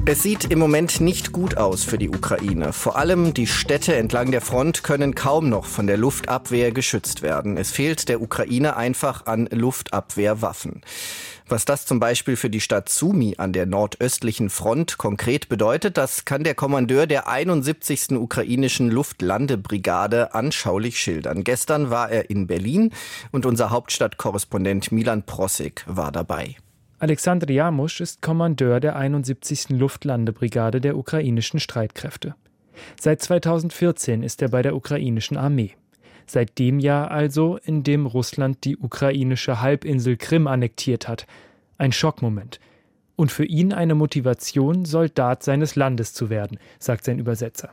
Es sieht im Moment nicht gut aus für die Ukraine. Vor allem die Städte entlang der Front können kaum noch von der Luftabwehr geschützt werden. Es fehlt der Ukraine einfach an Luftabwehrwaffen. Was das zum Beispiel für die Stadt Sumy an der nordöstlichen Front konkret bedeutet, das kann der Kommandeur der 71. ukrainischen Luftlandebrigade anschaulich schildern. Gestern war er in Berlin und unser Hauptstadtkorrespondent Milan Prosek war dabei. Alexander Jamusch ist Kommandeur der 71. Luftlandebrigade der ukrainischen Streitkräfte. Seit 2014 ist er bei der ukrainischen Armee. Seit dem Jahr also, in dem Russland die ukrainische Halbinsel Krim annektiert hat. Ein Schockmoment. Und für ihn eine Motivation, Soldat seines Landes zu werden, sagt sein Übersetzer.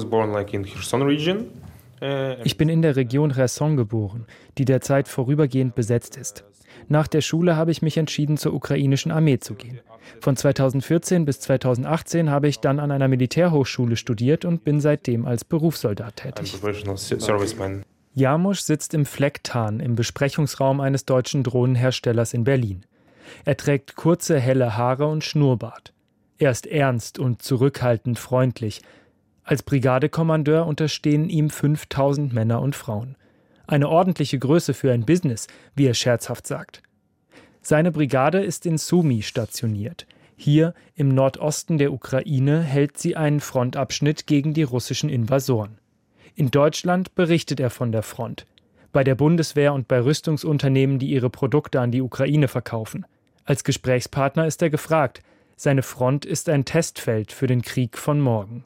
Ich bin in der Region Cherson geboren, die derzeit vorübergehend besetzt ist. Nach der Schule habe ich mich entschieden, zur ukrainischen Armee zu gehen. Von 2014 bis 2018 habe ich dann an einer Militärhochschule studiert und bin seitdem als Berufssoldat tätig. Jamusch sitzt im Flecktarn im Besprechungsraum eines deutschen Drohnenherstellers in Berlin. Er trägt kurze, helle Haare und Schnurrbart. Er ist ernst und zurückhaltend freundlich. Als Brigadekommandeur unterstehen ihm 5000 Männer und Frauen. Eine ordentliche Größe für ein Business, wie er scherzhaft sagt. Seine Brigade ist in Sumy stationiert. Hier im Nordosten der Ukraine hält sie einen Frontabschnitt gegen die russischen Invasoren. In Deutschland berichtet er von der Front. Bei der Bundeswehr und bei Rüstungsunternehmen, die ihre Produkte an die Ukraine verkaufen. Als Gesprächspartner ist er gefragt. Seine Front ist ein Testfeld für den Krieg von morgen.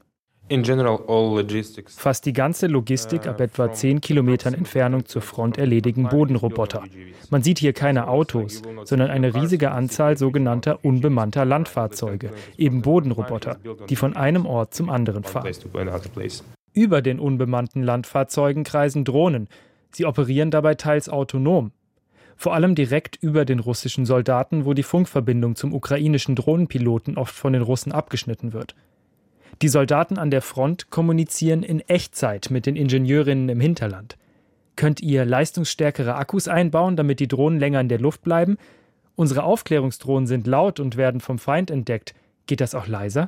Fast die ganze Logistik ab etwa 10 Kilometern Entfernung zur Front erledigen Bodenroboter. Man sieht hier keine Autos, sondern eine riesige Anzahl sogenannter unbemannter Landfahrzeuge, eben Bodenroboter, die von einem Ort zum anderen fahren. Über den unbemannten Landfahrzeugen kreisen Drohnen. Sie operieren dabei teils autonom. Vor allem direkt über den russischen Soldaten, wo die Funkverbindung zum ukrainischen Drohnenpiloten oft von den Russen abgeschnitten wird. Die Soldaten an der Front kommunizieren in Echtzeit mit den Ingenieurinnen im Hinterland. Könnt ihr leistungsstärkere Akkus einbauen, damit die Drohnen länger in der Luft bleiben? Unsere Aufklärungsdrohnen sind laut und werden vom Feind entdeckt. Geht das auch leiser?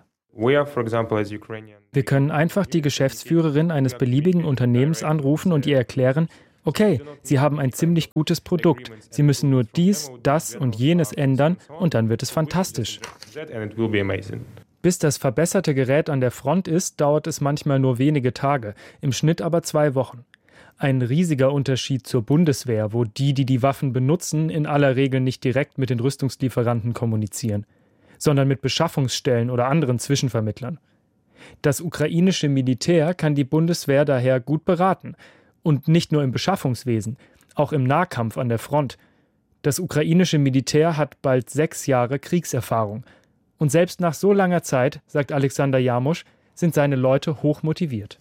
Wir können einfach die Geschäftsführerin eines beliebigen Unternehmens anrufen und ihr erklären, okay, Sie haben ein ziemlich gutes Produkt. Sie müssen nur dies, das und jenes ändern und dann wird es fantastisch. Bis das verbesserte Gerät an der Front ist, dauert es manchmal nur wenige Tage, im Schnitt aber 2 Wochen. Ein riesiger Unterschied zur Bundeswehr, wo die Waffen benutzen, in aller Regel nicht direkt mit den Rüstungslieferanten kommunizieren, sondern mit Beschaffungsstellen oder anderen Zwischenvermittlern. Das ukrainische Militär kann die Bundeswehr daher gut beraten. Und nicht nur im Beschaffungswesen, auch im Nahkampf an der Front. Das ukrainische Militär hat bald 6 Jahre Kriegserfahrung. Und selbst nach so langer Zeit, sagt Alexander Jamusch, sind seine Leute hoch motiviert.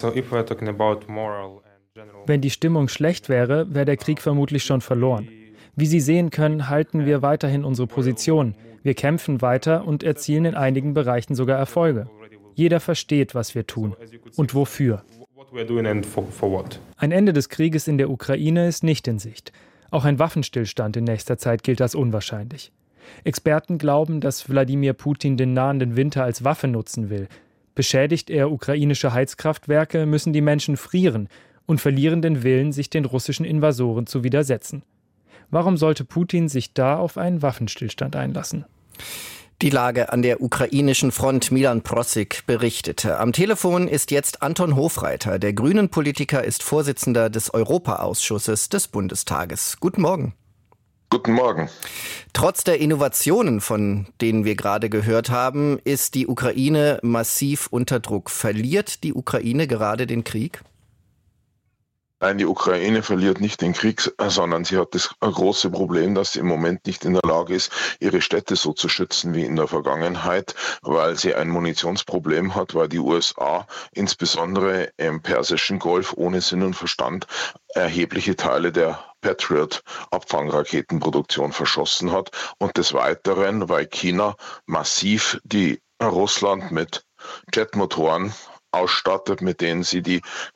Wenn die Stimmung schlecht wäre, wäre der Krieg vermutlich schon verloren. Wie Sie sehen können, halten wir weiterhin unsere Position. Wir kämpfen weiter und erzielen in einigen Bereichen sogar Erfolge. Jeder versteht, was wir tun und wofür. Ein Ende des Krieges in der Ukraine ist nicht in Sicht. Auch ein Waffenstillstand in nächster Zeit gilt als unwahrscheinlich. Experten glauben, dass Wladimir Putin den nahenden Winter als Waffe nutzen will. Beschädigt er ukrainische Heizkraftwerke, müssen die Menschen frieren und verlieren den Willen, sich den russischen Invasoren zu widersetzen. Warum sollte Putin sich da auf einen Waffenstillstand einlassen? Die Lage an der ukrainischen Front, Milan Prosek berichtete. Am Telefon ist jetzt Anton Hofreiter. Der Grünen-Politiker ist Vorsitzender des Europaausschusses des Bundestages. Guten Morgen. Guten Morgen. Trotz der Innovationen, von denen wir gerade gehört haben, ist die Ukraine massiv unter Druck. Verliert die Ukraine gerade den Krieg? Nein, die Ukraine verliert nicht den Krieg, sondern sie hat das große Problem, dass sie im Moment nicht in der Lage ist, ihre Städte so zu schützen wie in der Vergangenheit, weil sie ein Munitionsproblem hat, weil die USA insbesondere im Persischen Golf ohne Sinn und Verstand erhebliche Teile der Patriot-Abfangraketenproduktion verschossen hat und des Weiteren, weil China massiv die Russland mit Jetmotoren ausstattet, mit denen sie die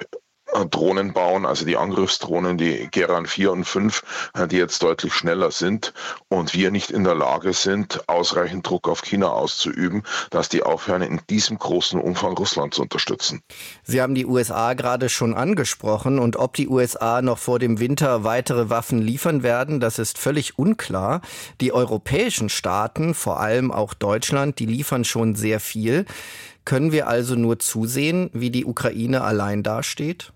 Drohnen bauen, also die Angriffsdrohnen, die Geran 4 und 5, die jetzt deutlich schneller sind und wir nicht in der Lage sind, ausreichend Druck auf China auszuüben, dass die aufhören, in diesem großen Umfang Russland zu unterstützen. Sie haben die USA gerade schon angesprochen und ob die USA noch vor dem Winter weitere Waffen liefern werden, das ist völlig unklar. Die europäischen Staaten, vor allem auch Deutschland, die liefern schon sehr viel. Können wir also nur zusehen, wie die Ukraine allein dasteht?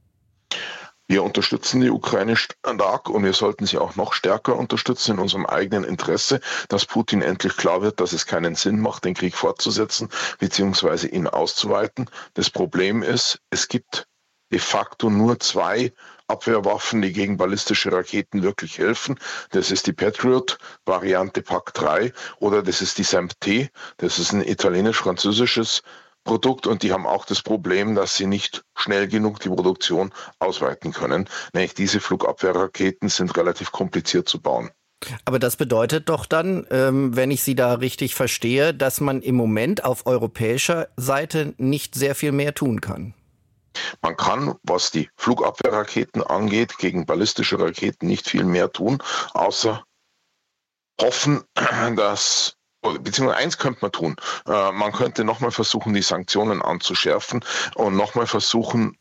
Wir unterstützen die Ukraine stark und wir sollten sie auch noch stärker unterstützen in unserem eigenen Interesse, dass Putin endlich klar wird, dass es keinen Sinn macht, den Krieg fortzusetzen bzw. ihn auszuweiten. Das Problem ist, es gibt de facto nur 2 Abwehrwaffen, die gegen ballistische Raketen wirklich helfen. Das ist die Patriot-Variante PAC-3 oder das ist die SAMP-T. Das ist ein italienisch-französisches Produkt und die haben auch das Problem, dass sie nicht schnell genug die Produktion ausweiten können. Nämlich diese Flugabwehrraketen sind relativ kompliziert zu bauen. Aber das bedeutet doch dann, wenn ich Sie da richtig verstehe, dass man im Moment auf europäischer Seite nicht sehr viel mehr tun kann. Man kann, was die Flugabwehrraketen angeht, gegen ballistische Raketen nicht viel mehr tun, außer hoffen, dass beziehungsweise eins könnte man tun. Man könnte nochmal versuchen, die Sanktionen anzuschärfen und nochmal versuchen,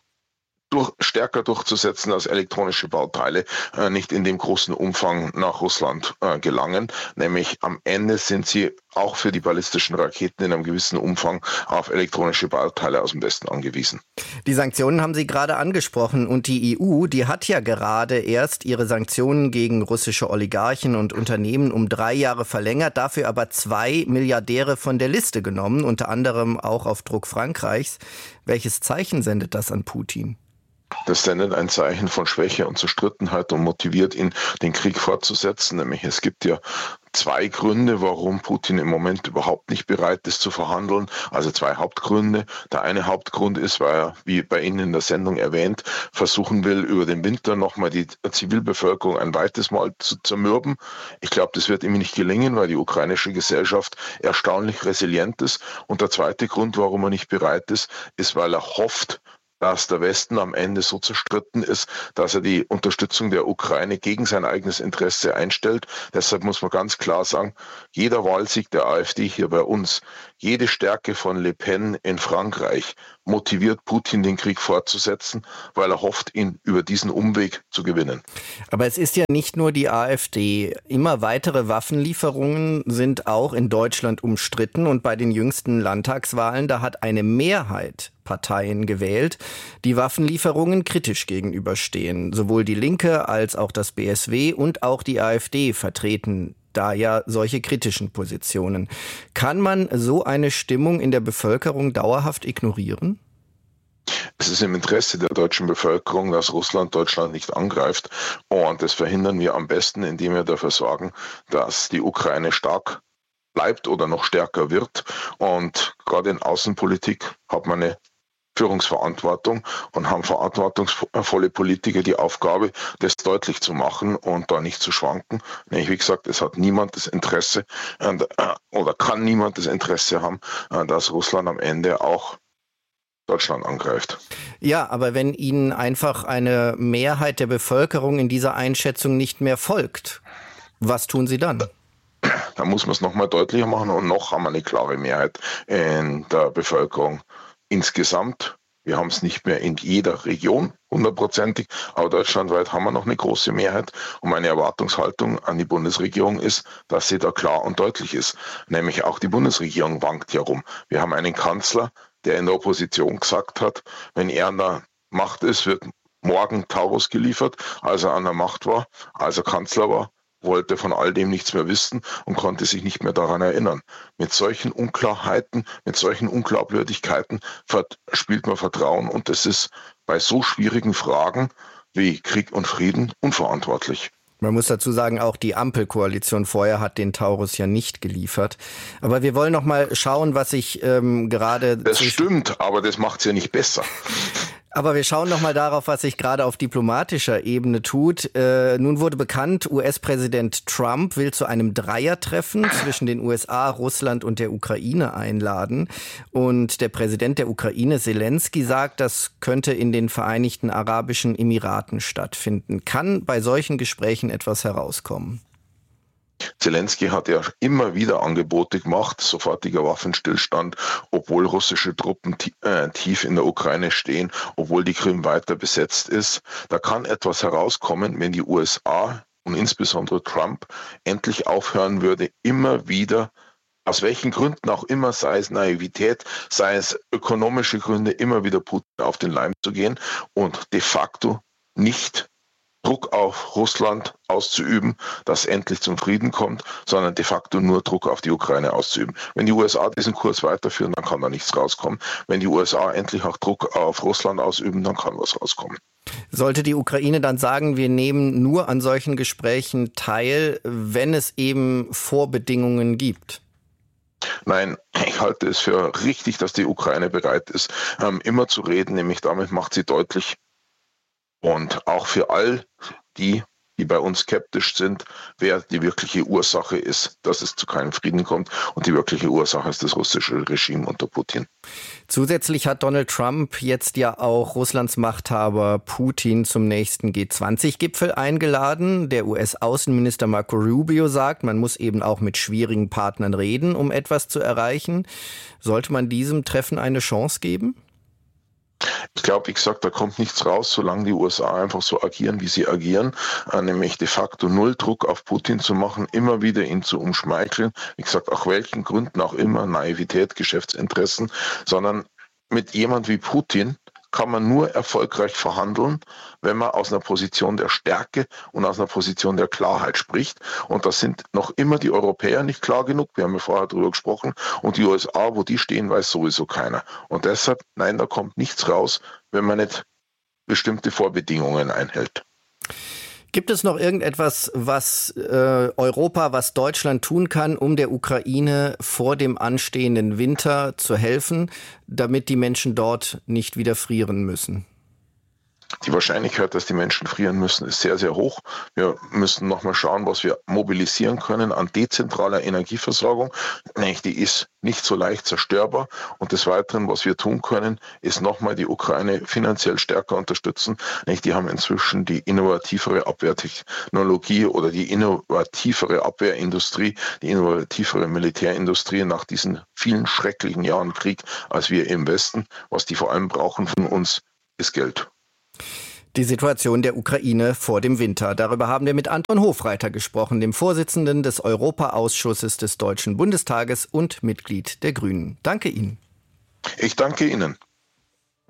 stärker durchzusetzen, dass elektronische Bauteile nicht in dem großen Umfang nach Russland gelangen. Nämlich am Ende sind sie auch für die ballistischen Raketen in einem gewissen Umfang auf elektronische Bauteile aus dem Westen angewiesen. Die Sanktionen haben Sie gerade angesprochen und die EU, die hat ja gerade erst ihre Sanktionen gegen russische Oligarchen und Unternehmen um 3 Jahre verlängert, dafür aber 2 Milliardäre von der Liste genommen, unter anderem auch auf Druck Frankreichs. Welches Zeichen sendet das an Putin? Das sendet ein Zeichen von Schwäche und Zerstrittenheit und motiviert ihn, den Krieg fortzusetzen. Nämlich es gibt ja 2 Gründe, warum Putin im Moment überhaupt nicht bereit ist zu verhandeln. Also 2 Hauptgründe. Der eine Hauptgrund ist, weil er, wie bei Ihnen in der Sendung erwähnt, versuchen will, über den Winter nochmal die Zivilbevölkerung ein weiteres Mal zu zermürben. Ich glaube, das wird ihm nicht gelingen, weil die ukrainische Gesellschaft erstaunlich resilient ist. Und der zweite Grund, warum er nicht bereit ist, ist, weil er hofft, dass der Westen am Ende so zerstritten ist, dass er die Unterstützung der Ukraine gegen sein eigenes Interesse einstellt. Deshalb muss man ganz klar sagen, jeder Wahlsieg der AfD hier bei uns, jede Stärke von Le Pen in Frankreich motiviert Putin, den Krieg fortzusetzen, weil er hofft, ihn über diesen Umweg zu gewinnen. Aber es ist ja nicht nur die AfD. Immer weitere Waffenlieferungen sind auch in Deutschland umstritten und bei den jüngsten Landtagswahlen, da hat eine Mehrheit Parteien gewählt, die Waffenlieferungen kritisch gegenüberstehen. Sowohl die Linke als auch das BSW und auch die AfD vertreten da ja solche kritischen Positionen. Kann man so eine Stimmung in der Bevölkerung dauerhaft ignorieren? Es ist im Interesse der deutschen Bevölkerung, dass Russland Deutschland nicht angreift. Und das verhindern wir am besten, indem wir dafür sorgen, dass die Ukraine stark bleibt oder noch stärker wird. Und gerade in Außenpolitik hat man eine Führungsverantwortung und haben verantwortungsvolle Politiker die Aufgabe, das deutlich zu machen und da nicht zu schwanken. Wie gesagt, es hat niemand das Interesse oder kann niemand das Interesse haben, dass Russland am Ende auch Deutschland angreift. Ja, aber wenn Ihnen einfach eine Mehrheit der Bevölkerung in dieser Einschätzung nicht mehr folgt, was tun Sie dann? Da muss man es nochmal deutlicher machen und noch haben wir eine klare Mehrheit in der Bevölkerung. Insgesamt, wir haben es nicht mehr in jeder Region 100%, aber deutschlandweit haben wir noch eine große Mehrheit und meine Erwartungshaltung an die Bundesregierung ist, dass sie da klar und deutlich ist. Nämlich auch die Bundesregierung wankt ja rum. Wir haben einen Kanzler, der in der Opposition gesagt hat, wenn er an der Macht ist, wird morgen Taurus geliefert, als er an der Macht war, als er Kanzler war, wollte von all dem nichts mehr wissen und konnte sich nicht mehr daran erinnern. Mit solchen Unklarheiten, mit solchen Unglaubwürdigkeiten spielt man Vertrauen und das ist bei so schwierigen Fragen wie Krieg und Frieden unverantwortlich. Man muss dazu sagen, auch die Ampelkoalition vorher hat den Taurus ja nicht geliefert. Aber wir wollen noch mal schauen, was sich gerade... Das stimmt, aber das macht es ja nicht besser. Aber wir schauen noch mal darauf, was sich gerade auf diplomatischer Ebene tut. Nun wurde bekannt, US-Präsident Trump will zu einem Dreiertreffen zwischen den USA, Russland und der Ukraine einladen. Und der Präsident der Ukraine, Zelensky, sagt, das könnte in den Vereinigten Arabischen Emiraten stattfinden. Kann bei solchen Gesprächen etwas herauskommen? Zelensky hat ja immer wieder Angebote gemacht, sofortiger Waffenstillstand, obwohl russische Truppen tief in der Ukraine stehen, obwohl die Krim weiter besetzt ist. Da kann etwas herauskommen, wenn die USA und insbesondere Trump endlich aufhören würde, immer wieder, aus welchen Gründen auch immer, sei es Naivität, sei es ökonomische Gründe, immer wieder Putin auf den Leim zu gehen und de facto nicht Druck auf Russland auszuüben, dass endlich zum Frieden kommt, sondern de facto nur Druck auf die Ukraine auszuüben. Wenn die USA diesen Kurs weiterführen, dann kann da nichts rauskommen. Wenn die USA endlich auch Druck auf Russland ausüben, dann kann was rauskommen. Sollte die Ukraine dann sagen, wir nehmen nur an solchen Gesprächen teil, wenn es eben Vorbedingungen gibt? Nein, ich halte es für richtig, dass die Ukraine bereit ist, immer zu reden, nämlich damit macht sie deutlich, und auch für all die bei uns skeptisch sind, wer die wirkliche Ursache ist, dass es zu keinem Frieden kommt. Und die wirkliche Ursache ist das russische Regime unter Putin. Zusätzlich hat Donald Trump jetzt ja auch Russlands Machthaber Putin zum nächsten G20-Gipfel eingeladen. Der US-Außenminister Marco Rubio sagt, man muss eben auch mit schwierigen Partnern reden, um etwas zu erreichen. Sollte man diesem Treffen eine Chance geben? Ich glaube, wie gesagt, da kommt nichts raus, solange die USA einfach so agieren, wie sie agieren, nämlich de facto null Druck auf Putin zu machen, immer wieder ihn zu umschmeicheln, wie gesagt, auch welchen Gründen auch immer, Naivität, Geschäftsinteressen, sondern mit jemand wie Putin kann man nur erfolgreich verhandeln, wenn man aus einer Position der Stärke und aus einer Position der Klarheit spricht. Und das sind noch immer die Europäer nicht klar genug. Wir haben ja vorher darüber gesprochen. Und die USA, wo die stehen, weiß sowieso keiner. Und deshalb, nein, da kommt nichts raus, wenn man nicht bestimmte Vorbedingungen einhält. Gibt es noch irgendetwas, was Europa, was Deutschland tun kann, um der Ukraine vor dem anstehenden Winter zu helfen, damit die Menschen dort nicht wieder frieren müssen? Die Wahrscheinlichkeit, dass die Menschen frieren müssen, ist sehr, sehr hoch. Wir müssen nochmal schauen, was wir mobilisieren können an dezentraler Energieversorgung. Die ist nicht so leicht zerstörbar. Und des Weiteren, was wir tun können, ist nochmal die Ukraine finanziell stärker unterstützen. Die haben inzwischen die innovativere Abwehrtechnologie oder die innovativere Abwehrindustrie, die innovativere Militärindustrie nach diesen vielen schrecklichen Jahren Krieg als wir im Westen. Was die vor allem brauchen von uns, ist Geld. Die Situation der Ukraine vor dem Winter. Darüber haben wir mit Anton Hofreiter gesprochen, dem Vorsitzenden des Europaausschusses des Deutschen Bundestages und Mitglied der Grünen. Danke Ihnen. Ich danke Ihnen.